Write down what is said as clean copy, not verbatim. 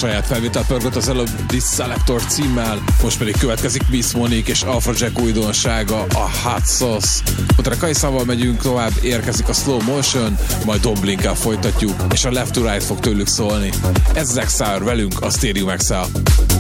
saját felvétel pörgött az előbb This Selector címmel, most pedig következik Miss Monique és Afrojack újdonsága, a Hot Sauce. Utána Kajszával megyünk tovább, érkezik a Slow Motion, majd Domblinkkel folytatjuk, és a Left to Right fog tőlük szólni. Ez az Exile velünk a Stereo Exile.